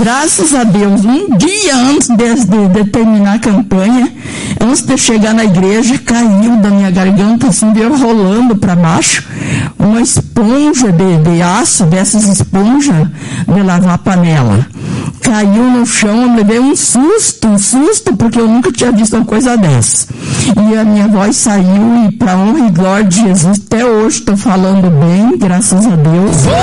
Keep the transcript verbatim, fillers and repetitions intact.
graças a Deus, um dia antes de, de, de terminar a campanha, antes de chegar na igreja, caiu da minha garganta, assim, veio rolando para baixo, uma esponja de, de aço, dessas esponjas de lavar panela. Caiu no chão, eu levei um susto, um susto, porque eu nunca tinha visto uma coisa dessa. E a minha voz saiu, e para honra e glória de Jesus, até hoje estou falando bem, graças a Deus.